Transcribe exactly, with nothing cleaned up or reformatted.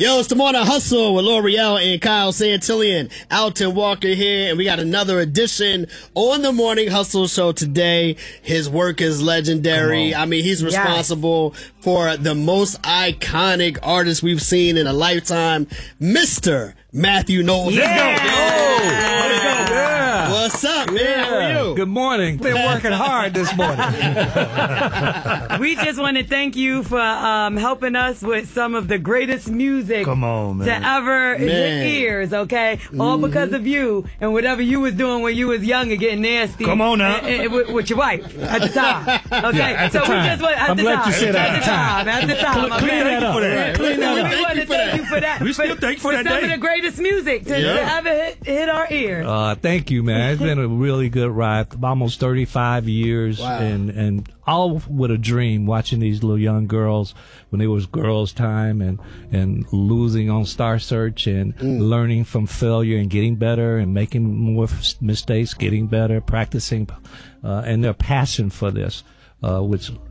Yo, it's the Morning Hustle with L'Oreal and Kyle Santillian. Alton Walker here, and we got another edition on the Morning Hustle show today. His work is legendary. I mean, he's responsible yes. for the most iconic artist we've seen in a lifetime, Mister Matthew Knowles. Yeah. Let's go. Oh. Let's go. Yeah. What's up, man? Yeah. How are you? Good morning. Been working hard this morning. We just want to thank you for um, helping us with some of the greatest music Come on, man. to ever Man. hit ears, okay? Mm-hmm. All because of you and whatever you was doing when you was young and getting nasty. Come on now. And, and, with, with your wife at the time, okay? Yeah, at so the time. we just want, at I'm the glad time. you said at the time. At the time. Clean, clean that up. Right. Clean that We up. want to thank you for that. We still thank you for that some day. of the greatest music to, Yeah. to ever hit, hit our ears. Uh, thank you, man. It's been a really good ride. Almost thirty-five years, Wow. and and all with a dream. Watching these little young girls when it was girls' time, and and losing on Star Search, and Mm. learning from failure and getting better, and making more mistakes, getting better, practicing, uh, and their passion for this, uh, which